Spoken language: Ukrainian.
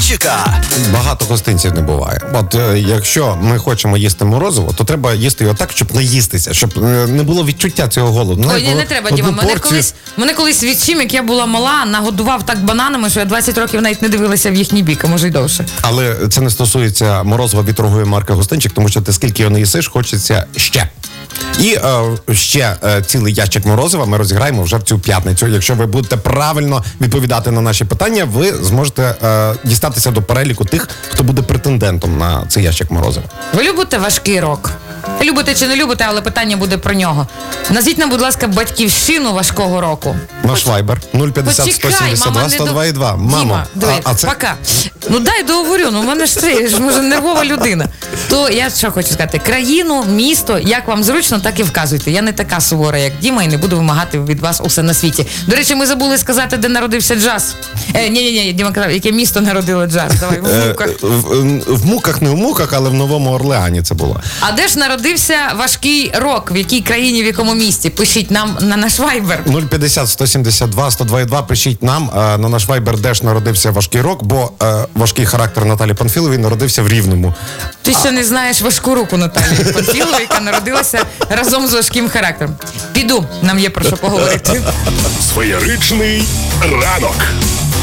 Гостинчика. Багато гостинців не буває. От якщо ми хочемо їсти морозиво, то треба їсти його так, щоб наїстися, щоб не було відчуття цього голоду. Ой, не треба, Діма. Мене колись відчим, як я була мала, нагодував так бананами, що я 20 років навіть не дивилася в їхній бік, а може й довше. Але це не стосується морозива від торгової марки Гостинчик, тому що ти скільки його не їсиш, хочеться ще. І ще цілий ящик морозива ми розіграємо вже в цю п'ятницю. Якщо ви будете правильно відповідати на наші питання, ви зможете дістатися до переліку тих, хто буде претендентом на цей ящик морозива. Ви любите важкий рок? Любите чи не любите, але питання буде про нього. Назвіть нам, будь ласка, батьківщину важкого року. Наш вайбер 050 172 102 2. Мамо, це... Пока. Дай договорю, в мене ж це, може, нервова людина. То я що хочу сказати, країну, місто, як вам зручно, так і вказуйте. Я не така сувора, як Діма, і не буду вимагати від вас усе на світі. До речі, ми забули сказати, де народився джаз. Ні, Діма казав, яке місто народило джаз. Давай, в муках. В муках, не в муках, але в Новому Орлеані це було. А де ж народився важкий рок? В якій країні, в якому місті? Пишіть нам на наш вайбер. 050 172 102 2. Пишіть нам на наш вайбер, де ж народився важкий рок, бо важкий характер Наталі Панфілової народився в Рівному. Ти ще не знаєш важку руку Наталі Панфілової, яка народилася разом з важким характером. Піду, нам є про що поговорити. Феєричний ранок.